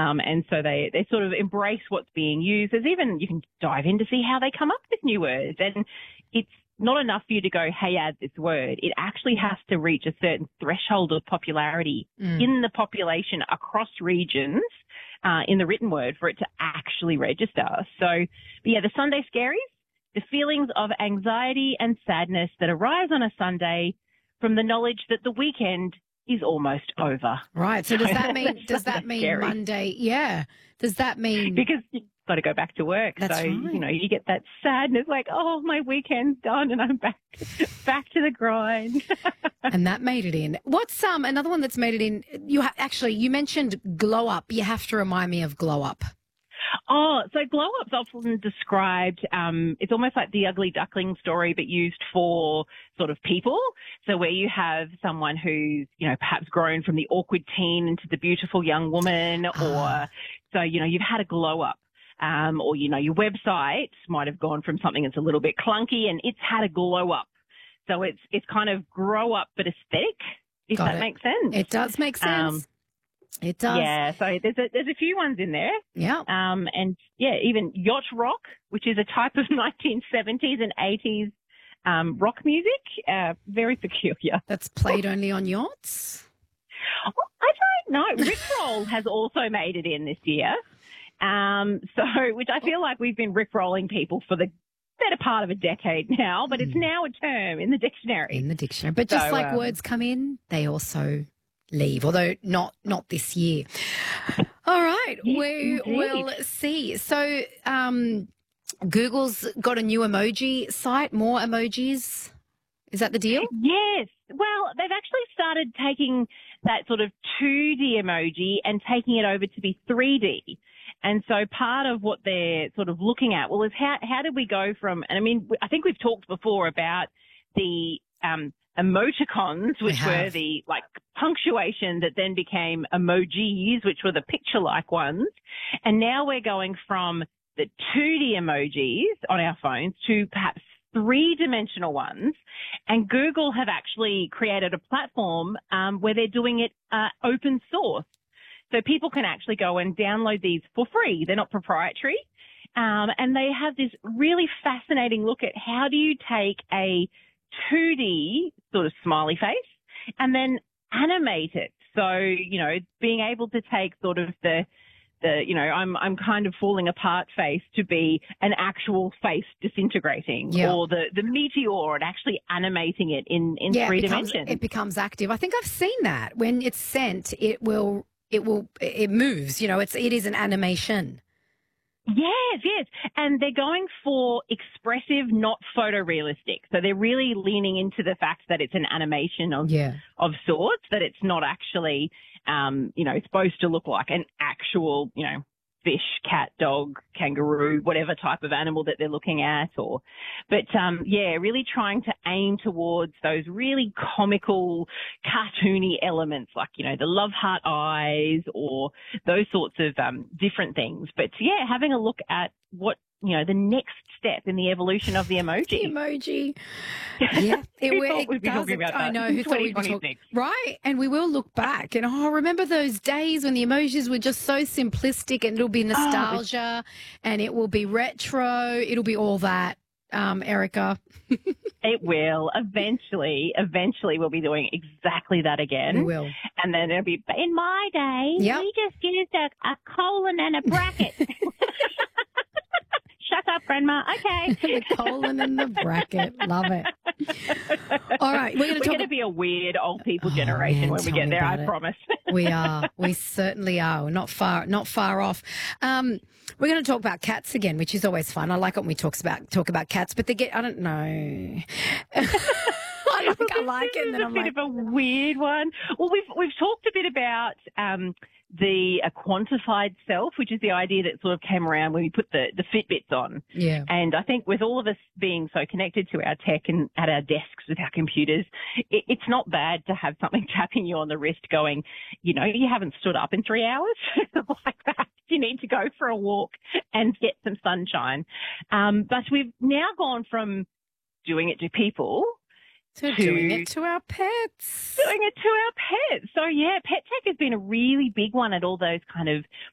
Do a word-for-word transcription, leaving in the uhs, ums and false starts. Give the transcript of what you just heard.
Um, and so they, they sort of embrace what's being used. There's even, you can dive in to see how they come up with new words. And it's not enough for you to go, hey, add this word. It actually has to reach a certain threshold of popularity Mm. in the population across regions uh, in the written word for it to actually register. So, but yeah, the Sunday Scaries, the feelings of anxiety and sadness that arise on a Sunday from the knowledge that the weekend is almost over. Right. So does that mean That's does that Sunday mean Scary. Monday? Yeah. Does that mean Because you've got to go back to work. That's so, right. you know, you get that sadness like, oh, my weekend's done and I'm back back to the grind. and that made it in? What's um another one that's made it in? You ha- actually you mentioned glow up. You have to remind me of glow up. Oh, so glow up's often described, um, it's almost like the ugly duckling story, but used for sort of people. So where you have someone who's, you know, perhaps grown from the awkward teen into the beautiful young woman, Ah. or so, you know, you've had a glow up. Um, or, you know, your website might have gone from something that's a little bit clunky and it's had a glow up. So it's, it's kind of grow up, but aesthetic, if Got that it. makes sense. It does make sense. Um, it does. Yeah, so there's a, there's a few ones in there. Yeah. Um, and yeah, even yacht rock, which is a type of nineteen seventies and eighties um, rock music, uh, very peculiar. That's played only on yachts. I don't know. Rickroll has also made it in this year. Um, so, which I feel like we've been rickrolling people for the better part of a decade now, but it's Mm. now a term in the dictionary. In the dictionary. But just So, like um, words come in, they also leave, although not not this year. All right, Yes, we indeed. will see. So um, Google's got a new emoji site, more emojis. Is that the deal? Yes. Well, they've actually started taking that sort of two D emoji and taking it over to be three D. And so part of what they're sort of looking at, well, is how, how did we go from, and I mean, I think we've talked before about the um, emoticons, which We were have. the like punctuation that then became emojis, which were the picture-like ones. And now we're going from the two D emojis on our phones to perhaps three-dimensional ones. And Google have actually created a platform um, where they're doing it uh, open source. So people can actually go and download these for free. They're not proprietary. Um, and they have this really fascinating look at how do you take a two D sort of smiley face and then animate it. So, you know, being able to take sort of the, the, you know, I'm, I'm kind of falling apart face to be an actual face disintegrating, Yeah. or the, the meteor and actually animating it in, in Yeah, three it becomes, dimensions. it becomes active. I think I've seen that. When it's sent, it will it will it moves. You know, it's it is an animation. Yes, yes. And they're going for expressive, not photorealistic. So they're really leaning into the fact that it's an animation of, Yeah. of sorts, that it's not actually, um, you know, supposed to look like an actual, you know, fish, cat, dog, kangaroo, whatever type of animal that they're looking at, or, but, um, yeah, really trying to aim towards those really comical, cartoony elements like, you know, the love heart eyes or those sorts of, um, different things. But yeah, having a look at what, you know, the next step in the evolution of the emoji. The emoji. Yeah. It, Who will- thought it we'd be does. talking about I that know. in Who thought we'd be talking? twenty twenty-six? Right. And we will look back and, oh, remember those days when the emojis were just so simplistic, and it'll be nostalgia and it will be retro. It'll be all that, um, Erica. It will. Eventually, eventually we'll be doing exactly that again. We will. And then it'll be, in my day, Yep. we just used a, a colon and a bracket. Shut up, Grandma. Okay. The colon and the bracket. Love it. All right. We're going We're to talk. going to be a weird old people Oh, generation man, when we tell get me there, I about it. promise. We are. We certainly are. We're not far, not far off. Um, we're going to talk about cats again, which is always fun. I like it when we talk about talk about cats, but they get. I don't know. I like. I like it, and then This is I'm a bit like, of a weird one. Well, we've we've talked a bit about um, the a quantified self, which is the idea that sort of came around when we put the the Fitbits on. yeah, And I think with all of us being so connected to our tech and at our desks with our computers, it, it's not bad to have something tapping you on the wrist going, you know, you haven't stood up in three hours like that. You need to go for a walk and get some sunshine. Um, but we've now gone from doing it to people so to doing it to our pets. doing it to our pets. So yeah, pet tech has been a really big one at all those kind of